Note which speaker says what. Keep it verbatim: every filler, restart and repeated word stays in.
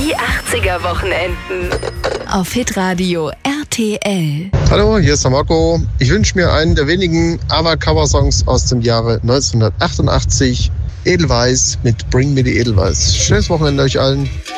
Speaker 1: Die achtziger-Wochenenden. Auf Hitradio R T L.
Speaker 2: Hallo, hier ist der Marco. Ich wünsche mir einen der wenigen ABBA-Cover-Songs aus dem Jahre neunzehnhundertachtundachtzig. Edelweiss mit Bring Me the Edelweiss. Schönes Wochenende euch allen.